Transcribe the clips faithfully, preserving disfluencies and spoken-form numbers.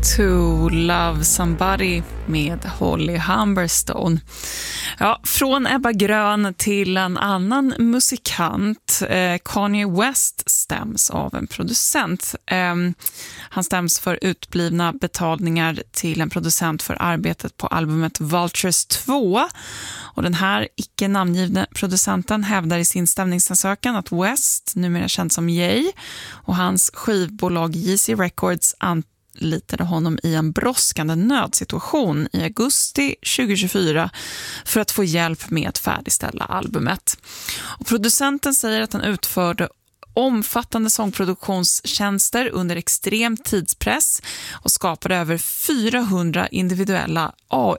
To Love Somebody med Holly Humberstone. Ja, från Ebba Grön till en annan musikant. Eh, Kanye West stäms av en producent. Eh, han stäms för utblivna betalningar till en producent för arbetet på albumet Vultures två. Och den här icke namngivna producenten hävdar i sin stämningsansökan att West, numera känd som Ye, och hans skivbolag Yeezy Records anlitade honom i en brådskande nödsituation i augusti tjugohundratjugofyra för att få hjälp med att färdigställa albumet. Och producenten säger att han utförde omfattande sångproduktionstjänster under extrem tidspress och skapade över fyrahundra individuella A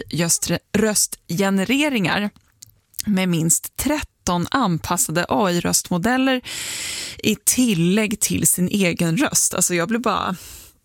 I-röstgenereringar med minst tretton anpassade A I-röstmodeller i tillägg till sin egen röst. Alltså jag blir bara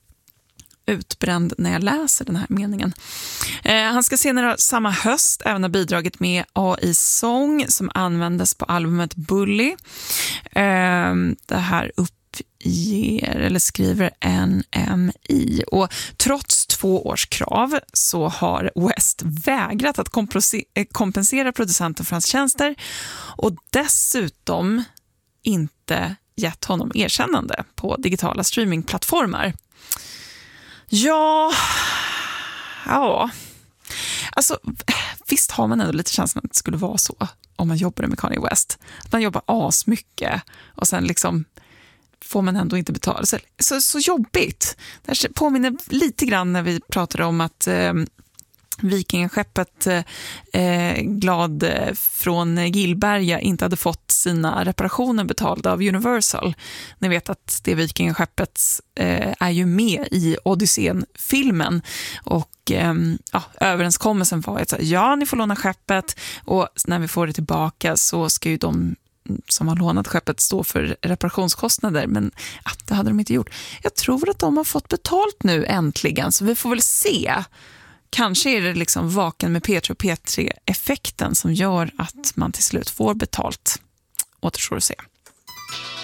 utbränd när jag läser den här meningen. Eh, han ska senare samma höst även ha bidragit med A I-sång som användes på albumet Bully. Eh, det här uppger eller skriver N M I. Och trots två års krav så har West vägrat att kompensera producenten för hans tjänster och dessutom inte gett honom erkännande på digitala streamingplattformar. Ja, ja. Alltså, visst har man ändå lite känslan att det skulle vara så om man jobbade med Kanye West. Att man jobbar asmycket och sen liksom får man ändå inte betala. Så, så, så jobbigt. Det här påminner lite grann när vi pratade om att eh, Vikingaskeppet eh, Glad från Gillberga inte hade fått sina reparationer betalda av Universal. Ni vet att det Vikingaskeppet eh, är ju med i Odysseen-filmen och eh, ja, överenskommelsen var att ja, ni får låna skeppet och när vi får det tillbaka så ska ju de som har lånat skeppet stå för reparationskostnader, men ja, det hade de inte gjort. Jag tror att de har fått betalt nu äntligen, så vi får väl se. Kanske är det liksom vaken med P tre och P tre-effekten som gör att man till slut får betalt. Återstår att se.